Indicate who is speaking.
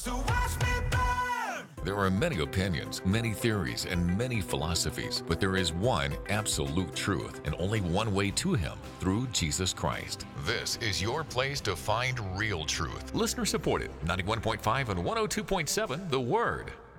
Speaker 1: So watch me burn.
Speaker 2: There are many opinions, many theories, and many philosophies, but there is one absolute truth and only one way to Him, through Jesus Christ. This is your place to find real truth. Listener supported, 91.5 and 102.7 The Word.